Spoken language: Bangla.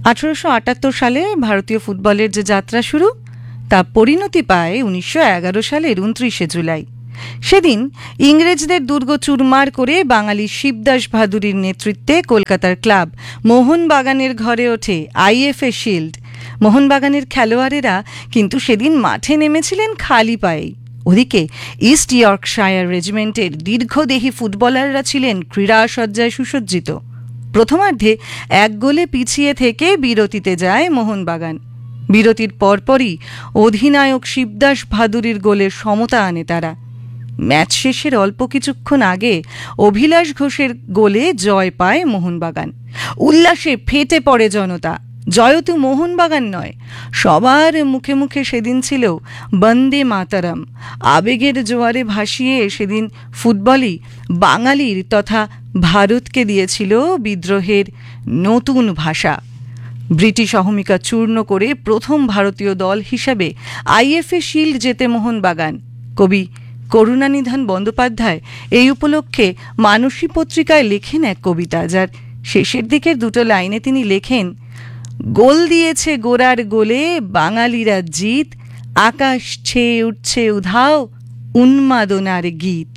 1878 সালে ভারতীয় ফুটবলের যে যাত্রা শুরু তা পরিণতি পায় 1911 সালের 29শে জুলাই। সেদিন ইংরেজদের দুর্গ চুরমার করে বাঙালি শিবদাস ভাদুড়ির নেতৃত্বে কলকাতার ক্লাব মোহনবাগানের ঘরে ওঠে আইএফএ শিল্ড। মোহনবাগানের খেলোয়াড়েরা কিন্তু সেদিন মাঠে নেমেছিলেন খালি পায়ে। ওদিকে ইস্ট ইয়র্কশায়ার রেজিমেন্টের দীর্ঘদেহী ফুটবলাররা ছিলেন ক্রীড়াসজ্জায় সুসজ্জিত। প্রথমার্ধে 1 গোলে পিছিয়ে থেকে বিরতিতে যায় মোহনবাগান। বিরতির পরপরই অধিনায়ক শিবদাস ভাদুড়ির গোলের সমতা আনে তারা। ম্যাচ শেষের অল্প কিছুক্ষণ আগে অভিলাষ ঘোষের গোলে জয় পায় মোহনবাগান। উল্লাসে ফেটে পড়ে জনতা। জয় তো মোহনবাগান নয়, সবার মুখে মুখে সেদিন ছিল বন্দে মাতারাম। আবেগের জোয়ারে ভাসিয়ে সেদিন ফুটবলই বাঙালির তথা ভারতকে দিয়েছিল বিদ্রোহের নতুন ভাষা। ব্রিটিশ অহমিকা চূর্ণ করে প্রথম ভারতীয় দল হিসাবে আইএফএ শিল্ড জেতে মোহনবাগান। কবি করুণানিধান বন্দ্যোপাধ্যায় এই উপলক্ষে মানসী পত্রিকায় লেখেন এক কবিতা, যার শেষের দিকের 2 লাইনে তিনি লেখেন, গোল দিয়েছে গোরার গোলে বাঙালিরা জিত, আকাশ ছেয়ে উঠছে উধাও উন্মাদনার গীত।